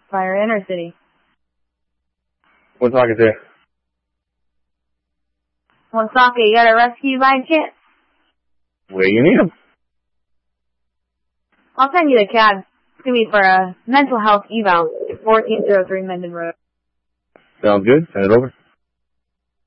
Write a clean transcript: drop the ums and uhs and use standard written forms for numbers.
Fire Inner City. Woonsocket there. Woonsocket, you got a rescue by chance? Where you need 'em? I'll send you the cab. It's gonna be for a mental health eval. 1403 Menden Road. Sounds good. Send it over.